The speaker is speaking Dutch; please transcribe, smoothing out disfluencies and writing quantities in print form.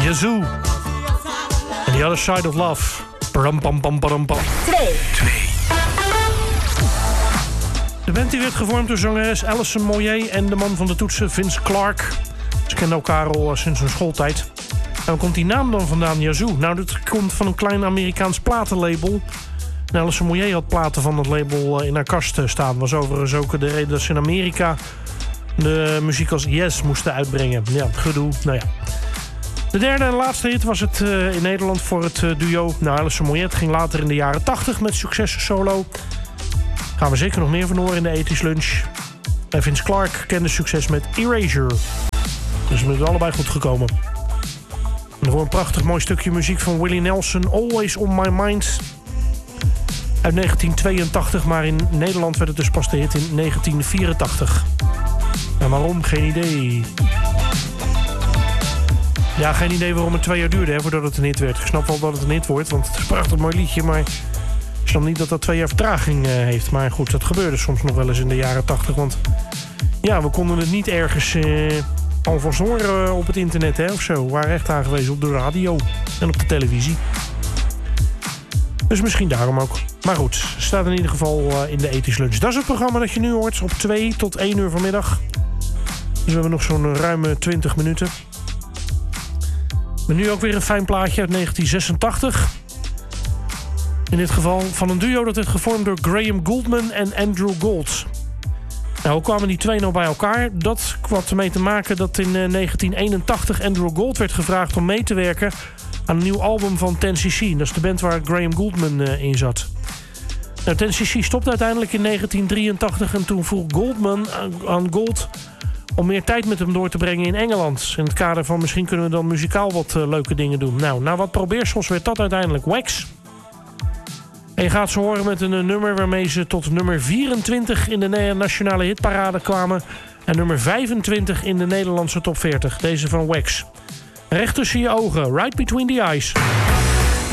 Yazoo. En The Other Side of Love. Pam pam pam pam pam. 2. De band die werd gevormd door zangeres Alison Moyet en de man van de toetsen Vince Clarke. Ze kennen elkaar al sinds hun schooltijd. En waar komt die naam dan vandaan, Yazoo? Nou, dat komt van een klein Amerikaans platenlabel. En Alison Moyet had platen van dat label in haar kast staan. Was overigens ook de reden dat ze in Amerika de muziek als Yes moesten uitbrengen. Ja, gedoe, nou ja. De derde en laatste hit was het in Nederland voor het duo. Nou, Alison Moyet ging later in de jaren 80 met succes solo. Gaan we zeker nog meer van horen in de Ethisch Lunch. En Vince Clarke kende succes met Erasure. Dus we zijn allebei goed gekomen. En voor een prachtig mooi stukje muziek van Willie Nelson. Always on my mind. Uit 1982, maar in Nederland werd het dus pas de hit in 1984. En waarom? Geen idee. Ja, geen idee waarom het 2 jaar duurde voordat het een hit werd. Ik snap wel dat het een hit wordt, want het is een prachtig mooi liedje. Maar ik snap niet dat dat 2 jaar vertraging heeft. Maar goed, dat gebeurde soms nog wel eens in de jaren 80. Want ja, we konden het niet ergens alvast horen op het internet of zo. We waren echt aangewezen op de radio en op de televisie. Dus misschien daarom ook. Maar goed, staat in ieder geval in de Ethisch Lunch. Dat is het programma dat je nu hoort op 2 tot 1 uur vanmiddag. Dus we hebben nog zo'n ruime 20 minuten. Maar nu ook weer een fijn plaatje uit 1986. In dit geval van een duo dat werd gevormd door Graham Gouldman en Andrew Gold. Nou, hoe kwamen die twee nou bij elkaar? Dat kwam ermee te maken dat in 1981 Andrew Gold werd gevraagd om mee te werken aan een nieuw album van 10cc. Dat is de band waar Graham Gouldman in zat. Nou, 10cc stopte uiteindelijk in 1983 en toen vroeg Goldman aan Gold om meer tijd met hem door te brengen in Engeland. In het kader van misschien kunnen we dan muzikaal wat leuke dingen doen. Nou, na wat probeersels werd dat uiteindelijk Wax. En je gaat ze horen met een nummer waarmee ze tot nummer 24 in de nationale hitparade kwamen. En nummer 25 in de Nederlandse top 40. Deze van Wax. Recht tussen je ogen, right between the eyes.